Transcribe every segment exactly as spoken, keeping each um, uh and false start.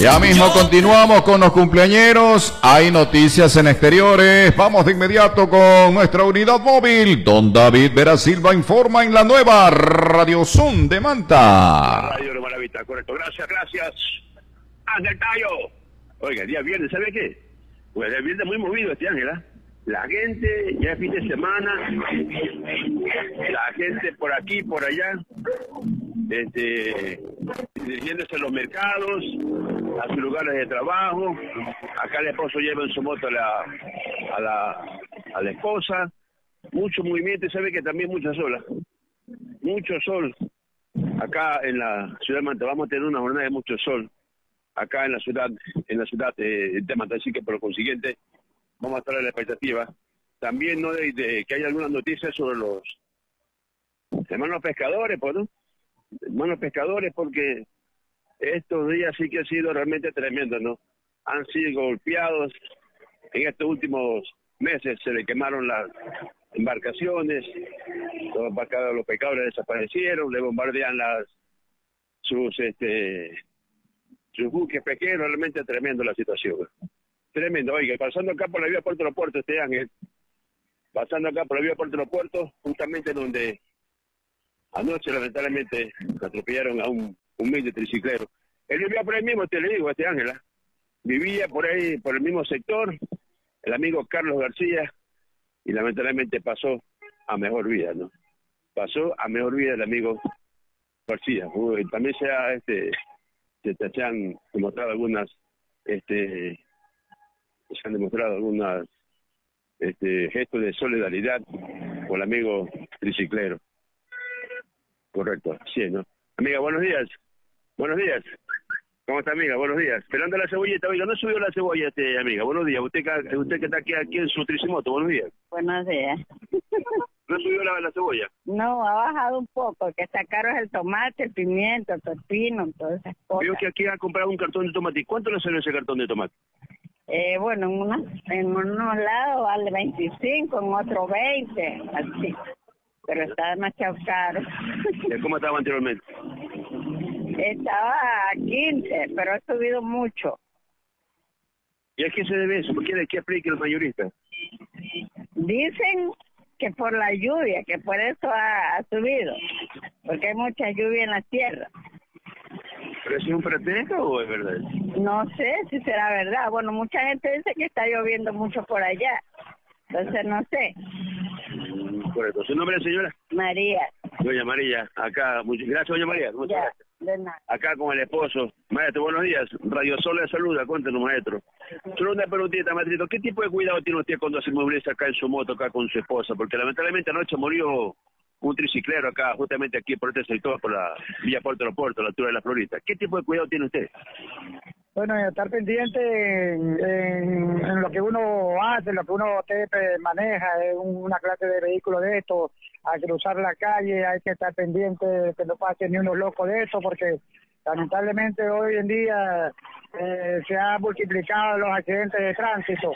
Ya mismo continuamos con los cumpleañeros. Hay noticias en exteriores. Vamos de inmediato con nuestra unidad móvil. Don David Vera Silva informa en la nueva Radio Zoom de Manta. Radio de Maravita, correcto. Gracias, gracias. Ángel Tayo. Oiga, el día viernes, ¿sabe qué? Pues el viernes muy movido este Ángel, ¿ah? La gente, ya es fin de semana, la gente por aquí, por allá, este, dirigiéndose a los mercados, a sus lugares de trabajo. Acá el esposo lleva en su moto a la, a la, a la esposa. Mucho movimiento y sabe que también mucha sola. Mucho sol. Acá en la ciudad de Manta vamos a tener una jornada de mucho sol. Acá en la ciudad, en la ciudad de, de Manta, así que por lo consiguiente vamos a estar a la expectativa. También no de, de que haya algunas noticias sobre los hermanos pescadores, pues, ¿no? Hermanos pescadores, porque estos días sí que ha sido realmente tremendo, ¿no? Han sido golpeados en estos últimos meses, se le quemaron las embarcaciones, los, los pescadores desaparecieron, le bombardean las sus este sus buques pesqueros, realmente tremendo la situación. Tremendo, oiga, pasando acá por la vía Puerto de los Puertos, este Ángel, pasando acá por la vía Puerto de los Puertos, justamente donde anoche lamentablemente atropellaron a un humilde triciclero. Él vivía por ahí mismo, te le digo, este Ángel, ¿eh? Vivía por ahí, por el mismo sector, el amigo Carlos García, y lamentablemente pasó a mejor vida, ¿no? Pasó a mejor vida el amigo García. Uy, también se, ha, este, se, se han demostrado algunas, este, se han demostrado algunas este, gestos de solidaridad con el amigo triciclero. Correcto, sí, ¿no? Amiga, buenos días. Buenos días. ¿Cómo está, amiga? Buenos días. Esperando la cebollita. Oiga, no subió la cebolla, este, amiga. Buenos días. Usted, usted que está aquí, aquí en su tricimoto. Buenos días. Buenos días. ¿No subió la, la cebolla? No, ha bajado un poco. Que está caro es el tomate, el pimiento, el pepino, todas esas cosas. Veo que aquí ha comprado un cartón de tomate. ¿Y cuánto le sale ese cartón de tomate? Eh, bueno, en, una, en unos lados vale veinticinco, en otros veinte, así. Pero está demasiado caro. ¿Cómo estaba anteriormente? Estaba a quince, pero ha subido mucho. ¿Y a qué se debe eso? ¿Por qué, qué aplica el mayorista? Dicen que por la lluvia, que por eso ha, ha subido, porque hay mucha lluvia en la tierra. ¿Pero es un pretexto o es verdad? No sé si será verdad. Bueno, mucha gente dice que está lloviendo mucho por allá, entonces no sé. Correcto. ¿Su nombre es, señora? María. Doña María, acá, muchas gracias, doña María, muchas ya, gracias. De nada. Acá con el esposo. Maestro, buenos días. Radio Sol le saluda, cuéntenos, maestro. Solo una preguntita, maestrito. ¿Qué tipo de cuidado tiene usted cuando se moviliza acá en su moto, acá con su esposa? Porque lamentablemente anoche murió un triciclero acá, justamente aquí por este sector, por la Villa Puerto de los Puertos, a la altura de la Florita. ¿Qué tipo de cuidado tiene usted? Bueno, estar pendiente en, en, en lo que uno hace, lo que uno te, maneja, en una clase de vehículo de esto, a cruzar la calle, hay que estar pendiente de que no pase ni uno loco de esto, porque lamentablemente hoy en día eh, se han multiplicado los accidentes de tránsito.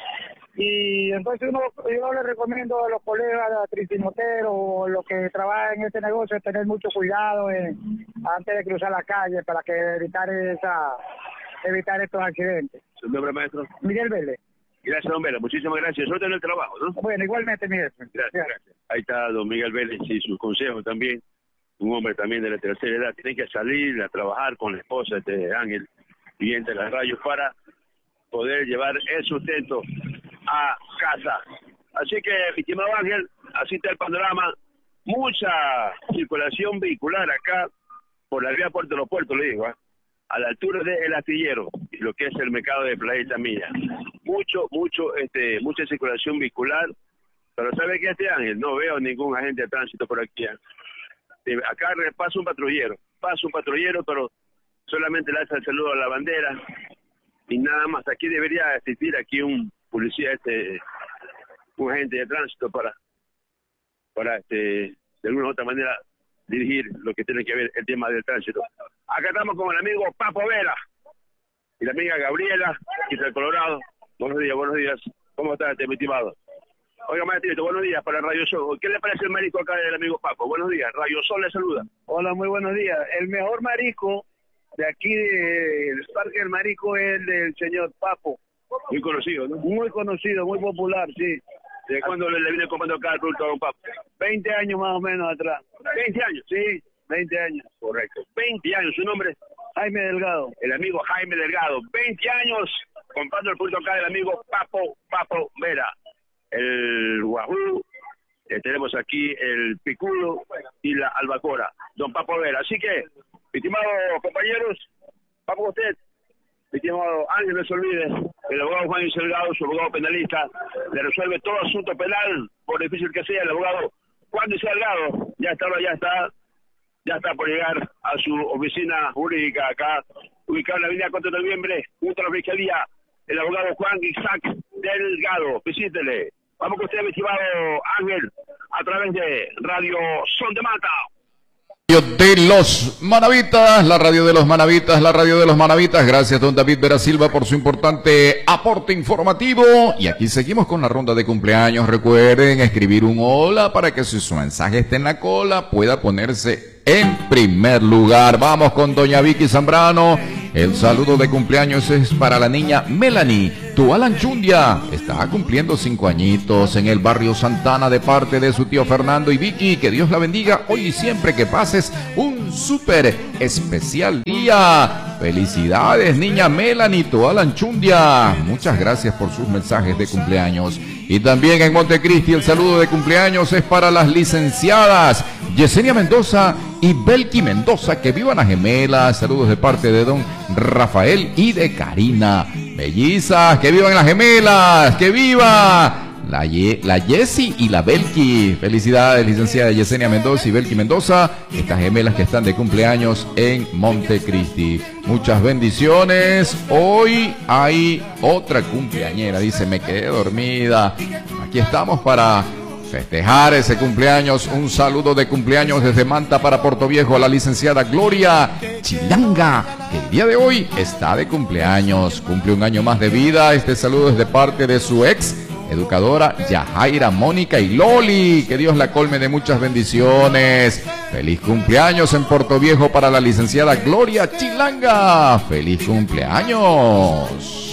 Y entonces uno, yo le recomiendo a los colegas tricimoteros o los que trabajan en este negocio tener mucho cuidado en, antes de cruzar la calle para que evitar esa evitar estos accidentes. ¿Su nombre, maestro? Miguel Vélez. Gracias, don Vélez. Muchísimas gracias. Suerte en el trabajo, ¿no? Bueno, igualmente, Miguel. Gracias, gracias. Ahí está don Miguel Vélez y sus consejos también. Un hombre también de la tercera edad. Tiene que salir a trabajar con la esposa de este Ángel, cliente de las radios, para poder llevar el sustento a casa. Así que, mi estimado Ángel, así está el panorama. Mucha circulación vehicular acá por la vía Puerto de los Puertos, le digo, ¿eh? A la altura del Astillero, lo que es el mercado de Playita Milla. Mucho, mucho, este, mucha circulación vehicular, pero ¿sabe qué, este Ángel? No veo ningún agente de tránsito por aquí. ¿eh? Acá pasa un patrullero, pasa un patrullero, pero solamente le hace el saludo a la bandera y nada más. Aquí debería existir aquí un policía, este, un agente de tránsito para, para este, de alguna u otra manera dirigir lo que tiene que ver el tema del tránsito. Acá estamos con el amigo Papo Vera y la amiga Gabriela, aquí del Colorado. Buenos días, buenos días. ¿Cómo está, este, mi estimado? Oiga, maestrito, buenos días para Radio Sol. ¿Qué le parece el marisco acá del amigo Papo? Buenos días, Radio Sol le saluda. Hola, muy buenos días. El mejor marisco de aquí del Parque del Marico es el del señor Papo. Muy conocido, ¿no? Muy conocido, muy popular, sí. ¿De cuándo le, le viene comprando acá el producto a don Papo? veinte años más o menos atrás. ¿veinte años? Sí, veinte años. Correcto. veinte años, ¿su nombre? Jaime Delgado. El amigo Jaime Delgado. veinte años comprando el producto acá del amigo Papo, Papo Vera. El Wahoo, eh, tenemos aquí el Picudo y la Albacora. Don Papo Vera. Así que, estimados compañeros, vamos con usted. Mi estimado Ángel, no se olvide, el abogado Juan Delgado, su abogado penalista, le resuelve todo asunto penal, por difícil que sea. El abogado Juan Delgado ya está, ya está, ya está por llegar a su oficina jurídica acá, ubicada en la avenida cuatro de noviembre, junto a la fiscalía, el abogado Juan Isaac Delgado. Visítele. Vamos con usted, mi estimado Ángel, a través de Radio Son de Mata. De los Manavitas, la radio de los Manavitas, la radio de los Manavitas. Gracias, don David Vera Silva, por su importante aporte informativo. Y aquí seguimos con la ronda de cumpleaños. Recuerden escribir un hola para que si su mensaje esté en la cola pueda ponerse en primer lugar. Vamos con doña Vicky Zambrano. El saludo de cumpleaños es para la niña Melanie. Tu Alan Chundia está cumpliendo cinco añitos en el barrio Santana de parte de su tío Fernando y Vicky. Que Dios la bendiga hoy y siempre, que pases un súper especial día. Felicidades, niña Melanie, tu Alan Chundia. Muchas gracias por sus mensajes de cumpleaños. Y también en Montecristi el saludo de cumpleaños es para las licenciadas Yesenia Mendoza y Belki Mendoza. Que vivan las gemelas. Saludos de parte de don Rafael y de Karina. Bellizas, que vivan las gemelas, que viva la, Ye la Yesi y la Belki. Felicidades, licenciada Yesenia Mendoza y Belki Mendoza, estas gemelas que están de cumpleaños en Montecristi. Muchas bendiciones. Hoy hay otra cumpleañera, dice, me quedé dormida. Aquí estamos para festejar ese cumpleaños. Un saludo de cumpleaños desde Manta para Portoviejo a la licenciada Gloria Chilanga, que el día de hoy está de cumpleaños, cumple un año más de vida. Este saludo es de parte de su ex educadora Yajaira, Mónica y Loli. Que Dios la colme de muchas bendiciones. Feliz cumpleaños en Portoviejo para la licenciada Gloria Chilanga. Feliz cumpleaños.